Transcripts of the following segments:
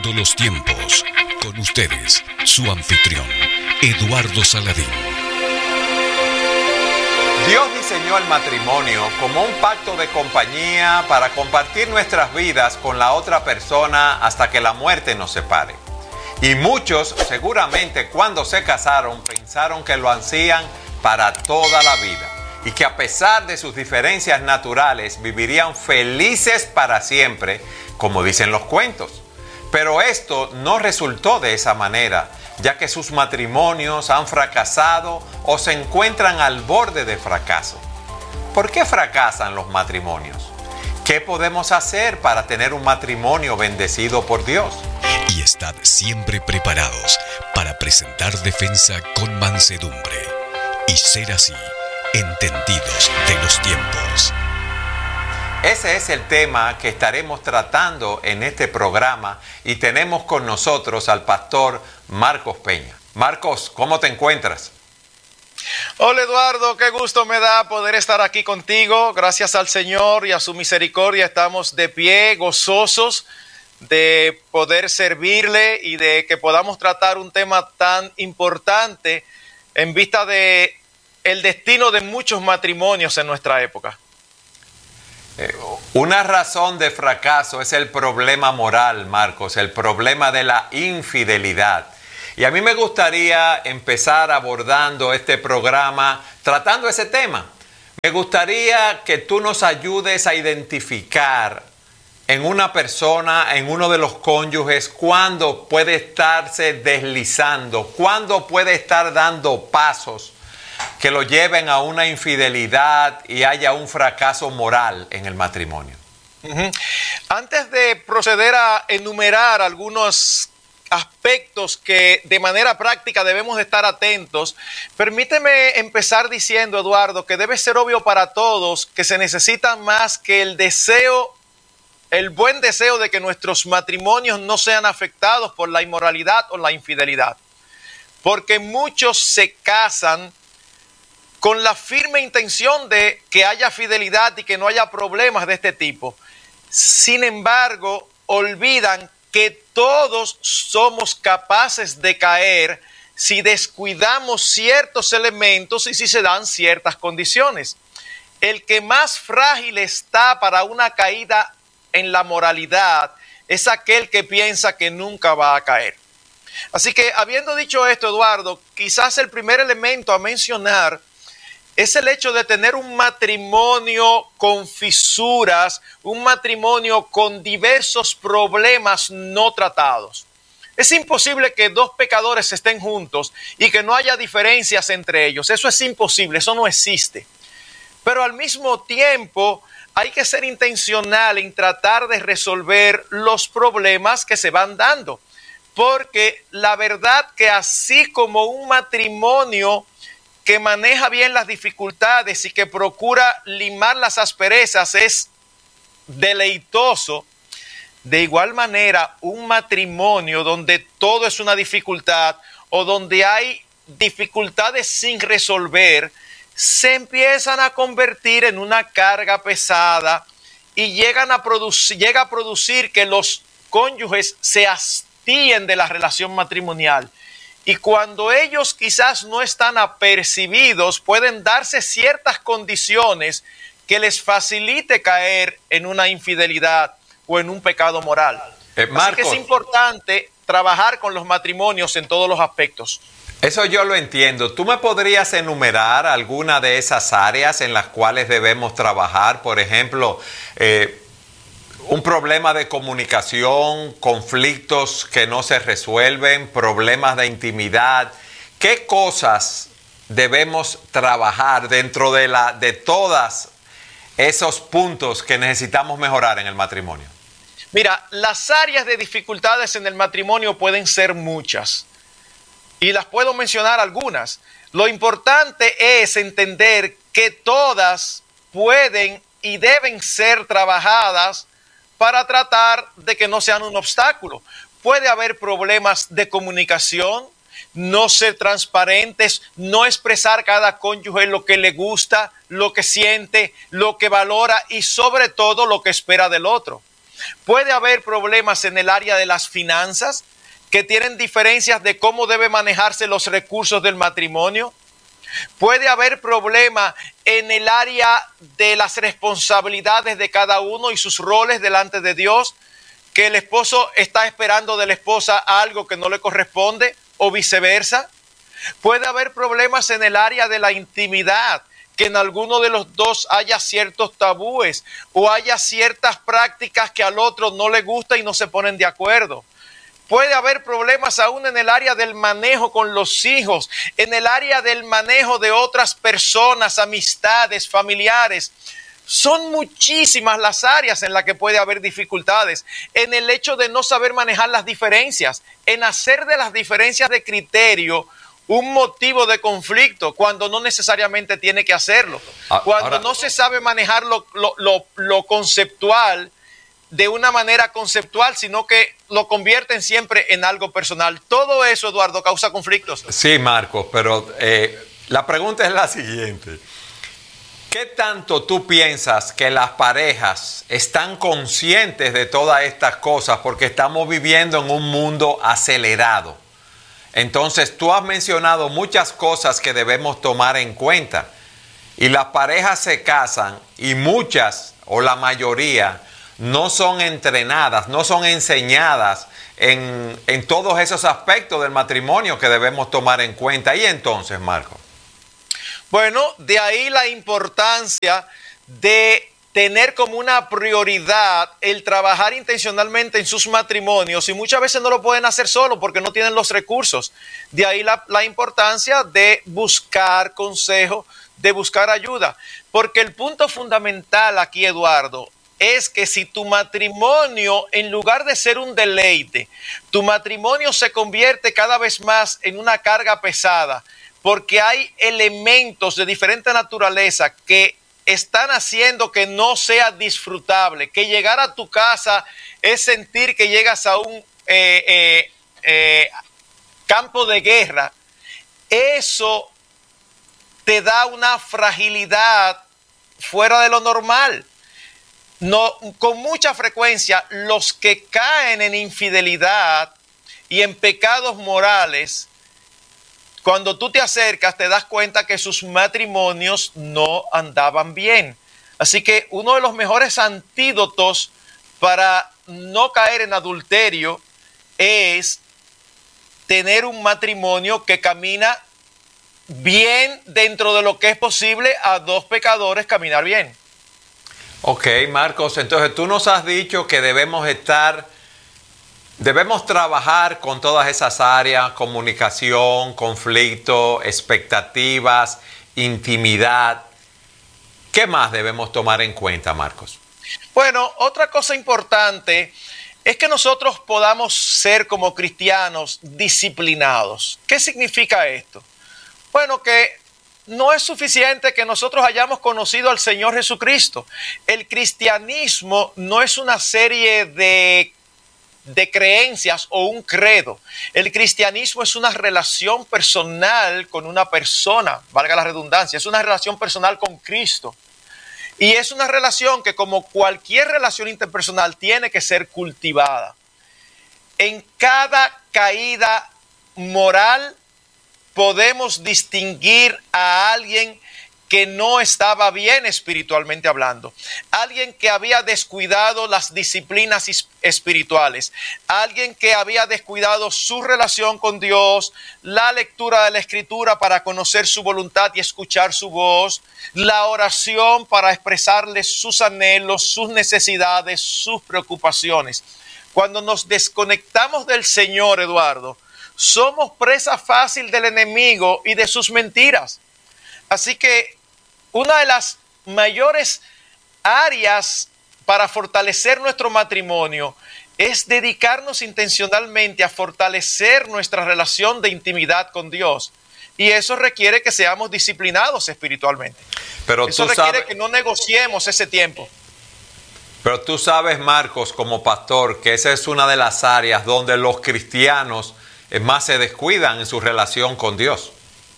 todos los tiempos. Con ustedes, su anfitrión, Eduardo Saladín. Dios diseñó el matrimonio como un pacto de compañía para compartir nuestras vidas con la otra persona hasta que la muerte nos separe. Y muchos, seguramente, cuando se casaron, pensaron que lo hacían para toda la vida y que a pesar de sus diferencias naturales, vivirían felices para siempre, como dicen los cuentos. Pero esto no resultó de esa manera, ya que sus matrimonios han fracasado o se encuentran al borde de fracaso. ¿Por qué fracasan los matrimonios? ¿Qué podemos hacer para tener un matrimonio bendecido por Dios? Y estad siempre preparados para presentar defensa con mansedumbre y ser así entendidos de los tiempos. Ese es el tema que estaremos tratando en este programa y tenemos con nosotros al pastor Marcos Peña. Marcos, ¿cómo te encuentras? Hola Eduardo, qué gusto me da poder estar aquí contigo. Gracias al Señor y a su misericordia estamos de pie, gozosos de poder servirle y de que podamos tratar un tema tan importante en vista de el destino de muchos matrimonios en nuestra época. Una razón de fracaso es el problema moral, Marcos, el problema de la infidelidad. Y a mí me gustaría empezar abordando este programa tratando ese tema. Me gustaría que tú nos ayudes a identificar en una persona, en uno de los cónyuges, cuándo puede estarse deslizando, cuándo puede estar dando pasos que lo lleven a una infidelidad y haya un fracaso moral en el matrimonio. Antes de proceder a enumerar algunos aspectos que de manera práctica debemos de estar atentos, permíteme empezar diciendo, Eduardo, que debe ser obvio para todos que se necesita más que el buen deseo de que nuestros matrimonios no sean afectados por la inmoralidad o la infidelidad. Porque muchos se casan con la firme intención de que haya fidelidad y que no haya problemas de este tipo. Sin embargo, olvidan que todos somos capaces de caer si descuidamos ciertos elementos y si se dan ciertas condiciones. El que más frágil está para una caída en la moralidad es aquel que piensa que nunca va a caer. Así que, habiendo dicho esto, Eduardo, quizás el primer elemento a mencionar es el hecho de tener un matrimonio con fisuras, un matrimonio con diversos problemas no tratados. Es imposible que dos pecadores estén juntos y que no haya diferencias entre ellos. Eso es imposible, eso no existe. Pero al mismo tiempo hay que ser intencional en tratar de resolver los problemas que se van dando. Porque la verdad que así como un matrimonio que maneja bien las dificultades y que procura limar las asperezas es deleitoso, de igual manera un matrimonio donde todo es una dificultad o donde hay dificultades sin resolver, se empiezan a convertir en una carga pesada y llega a producir que los cónyuges se hastíen de la relación matrimonial. Y cuando ellos quizás no están apercibidos, pueden darse ciertas condiciones que les facilite caer en una infidelidad o en un pecado moral. Marcos, así que es importante trabajar con los matrimonios en todos los aspectos. Eso yo lo entiendo. ¿Tú me podrías enumerar alguna de esas áreas en las cuales debemos trabajar? Por ejemplo, un problema de comunicación, conflictos que no se resuelven, problemas de intimidad. ¿Qué cosas debemos trabajar dentro de todos esos puntos que necesitamos mejorar en el matrimonio? Mira, las áreas de dificultades en el matrimonio pueden ser muchas y las puedo mencionar algunas. Lo importante es entender que todas pueden y deben ser trabajadas para tratar de que no sean un obstáculo. Puede haber problemas de comunicación, no ser transparentes, no expresar cada cónyuge lo que le gusta, lo que siente, lo que valora y sobre todo lo que espera del otro. Puede haber problemas en el área de las finanzas, que tienen diferencias de cómo deben manejarse los recursos del matrimonio. Puede haber problemas en el área de las responsabilidades de cada uno y sus roles delante de Dios, que el esposo está esperando de la esposa algo que no le corresponde o viceversa. Puede haber problemas en el área de la intimidad, que en alguno de los dos haya ciertos tabúes o haya ciertas prácticas que al otro no le gusta y no se ponen de acuerdo. Puede haber problemas aún en el área del manejo con los hijos, en el área del manejo de otras personas, amistades, familiares. Son muchísimas las áreas en las que puede haber dificultades. En el hecho de no saber manejar las diferencias, en hacer de las diferencias de criterio un motivo de conflicto cuando no necesariamente tiene que hacerlo. Cuando no se sabe manejar lo conceptual de una manera conceptual, sino que lo convierten siempre en algo personal. Todo eso, Eduardo, causa conflictos. Sí, Marcos, pero la pregunta es la siguiente. ¿Qué tanto tú piensas que las parejas están conscientes de todas estas cosas? Porque estamos viviendo en un mundo acelerado. Entonces, tú has mencionado muchas cosas que debemos tomar en cuenta. Y las parejas se casan y muchas, o la mayoría, no son entrenadas, no son enseñadas en todos esos aspectos del matrimonio que debemos tomar en cuenta. Y entonces, Marco. Bueno, de ahí la importancia de tener como una prioridad el trabajar intencionalmente en sus matrimonios, y muchas veces no lo pueden hacer solo porque no tienen los recursos. De ahí la importancia de buscar consejo, de buscar ayuda. Porque el punto fundamental aquí, Eduardo, es que si tu matrimonio, en lugar de ser un deleite, tu matrimonio se convierte cada vez más en una carga pesada, porque hay elementos de diferente naturaleza que están haciendo que no sea disfrutable, que llegar a tu casa es sentir que llegas a un campo de guerra. Eso te da una fragilidad fuera de lo normal. No, con mucha frecuencia los que caen en infidelidad y en pecados morales, cuando tú te acercas te das cuenta que sus matrimonios no andaban bien. Así que uno de los mejores antídotos para no caer en adulterio es tener un matrimonio que camina bien dentro de lo que es posible a dos pecadores caminar bien. Ok, Marcos, entonces tú nos has dicho que debemos trabajar con todas esas áreas: comunicación, conflicto, expectativas, intimidad. ¿Qué más debemos tomar en cuenta, Marcos? Bueno, otra cosa importante es que nosotros podamos ser como cristianos disciplinados. ¿Qué significa esto? Bueno, que no es suficiente que nosotros hayamos conocido al Señor Jesucristo. El cristianismo no es una serie de creencias o un credo. El cristianismo es una relación personal con una persona, valga la redundancia, es una relación personal con Cristo. Y es una relación que, como cualquier relación interpersonal, tiene que ser cultivada. En cada caída moral podemos distinguir a alguien que no estaba bien espiritualmente hablando, alguien que había descuidado las disciplinas espirituales, alguien que había descuidado su relación con Dios, la lectura de la Escritura para conocer su voluntad y escuchar su voz, la oración para expresarle sus anhelos, sus necesidades, sus preocupaciones. Cuando nos desconectamos del Señor, Eduardo, somos presa fácil del enemigo y de sus mentiras. Así que una de las mayores áreas para fortalecer nuestro matrimonio es dedicarnos intencionalmente a fortalecer nuestra relación de intimidad con Dios. Y eso requiere que seamos disciplinados espiritualmente. Pero eso requiere que no negociemos ese tiempo. Pero tú sabes, Marcos, como pastor, que esa es una de las áreas donde los cristianos más se descuidan en su relación con Dios.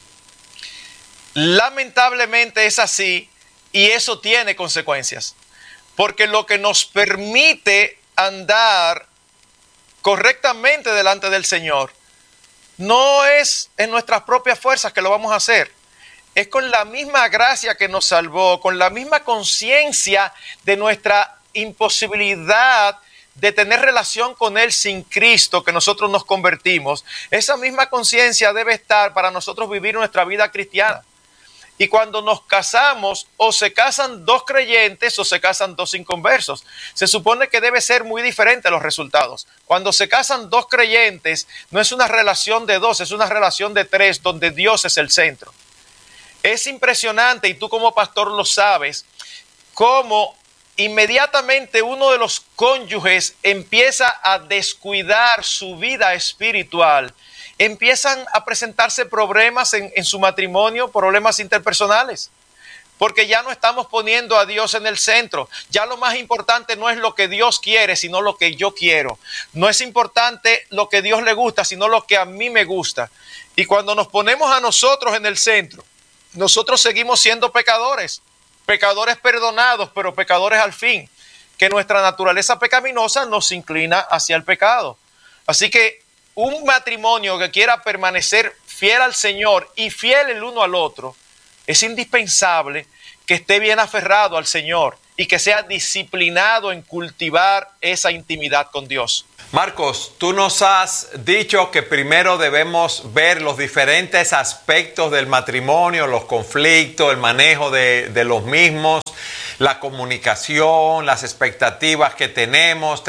Lamentablemente es así, y eso tiene consecuencias, porque lo que nos permite andar correctamente delante del Señor, no es en nuestras propias fuerzas que lo vamos a hacer. Es con la misma gracia que nos salvó, con la misma conciencia de nuestra imposibilidad de tener relación con Él sin Cristo, que nosotros nos convertimos. Esa misma conciencia debe estar para nosotros vivir nuestra vida cristiana. Y cuando nos casamos, o se casan dos creyentes o se casan dos inconversos. Se supone que debe ser muy diferente los resultados. Cuando se casan dos creyentes, no es una relación de dos, es una relación de tres, donde Dios es el centro. Es impresionante, y tú como pastor lo sabes, cómo inmediatamente uno de los cónyuges empieza a descuidar su vida espiritual, empiezan a presentarse problemas en su matrimonio, problemas interpersonales, porque ya no estamos poniendo a Dios en el centro. Ya lo más importante no es lo que Dios quiere, sino lo que yo quiero. No es importante lo que Dios le gusta, sino lo que a mí me gusta. Y cuando nos ponemos a nosotros en el centro, nosotros seguimos siendo pecadores, pecadores perdonados, pero pecadores al fin, que nuestra naturaleza pecaminosa nos inclina hacia el pecado. Así que un matrimonio que quiera permanecer fiel al Señor y fiel el uno al otro, es indispensable que esté bien aferrado al Señor y que sea disciplinado en cultivar esa intimidad con Dios. Marcos, tú nos has dicho que primero debemos ver los diferentes aspectos del matrimonio, los conflictos, el manejo de los mismos, la comunicación, las expectativas que tenemos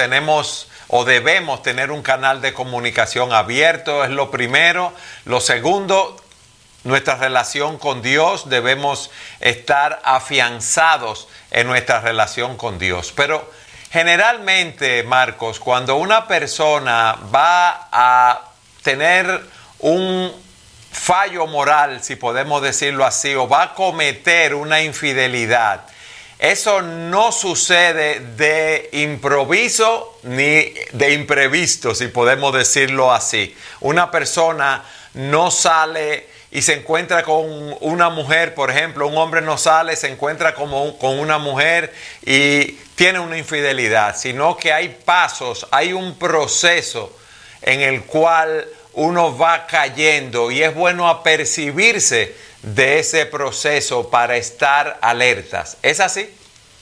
o debemos tener un canal de comunicación abierto, es lo primero. Lo segundo, nuestra relación con Dios, debemos estar afianzados en nuestra relación con Dios. Pero generalmente, Marcos, cuando una persona va a tener un fallo moral, si podemos decirlo así, o va a cometer una infidelidad, eso no sucede de improviso ni de imprevisto, si podemos decirlo así. Una persona no sale y se encuentra con una mujer, por ejemplo, un hombre no sale, se encuentra con una mujer y tiene una infidelidad, sino que hay pasos, hay un proceso en el cual uno va cayendo y es bueno apercibirse de ese proceso para estar alertas. ¿Es así?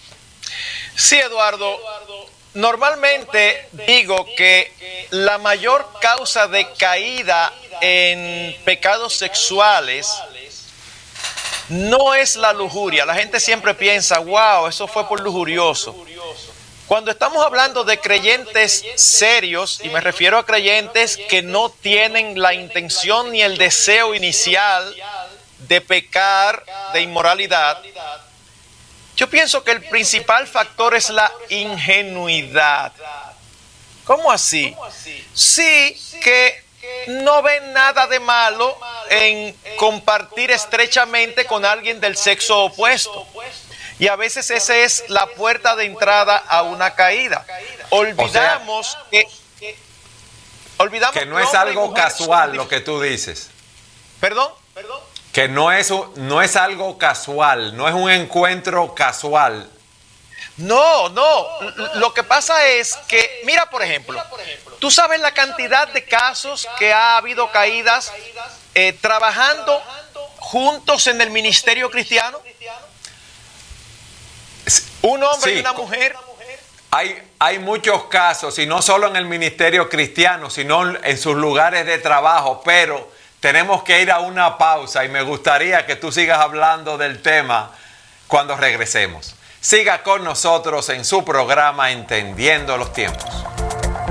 Sí, Eduardo. Normalmente digo que la mayor causa de caída en pecados sexuales no es la lujuria. La gente siempre piensa, wow, eso fue por lujurioso. Cuando estamos hablando de creyentes serios, y me refiero a creyentes que no tienen la intención ni el deseo inicial de pecar, de inmoralidad, yo pienso que el principal factor es la ingenuidad. ¿Cómo así? Sí, que no ven nada de malo en compartir estrechamente con alguien del sexo opuesto. Y a veces esa es la puerta de entrada a una caída. Olvidamos que no es algo casual lo que tú dices. ¿Perdón? Que no es algo casual, no es un encuentro casual. No. Lo que pasa es que, mira, por ejemplo, tú sabes la cantidad de casos que ha habido caídas trabajando juntos en el ministerio cristiano. Un hombre y una mujer. Hay muchos casos, y no solo en el ministerio cristiano, sino en sus lugares de trabajo, pero tenemos que ir a una pausa y me gustaría que tú sigas hablando del tema cuando regresemos. Siga con nosotros en su programa Entendiendo los Tiempos.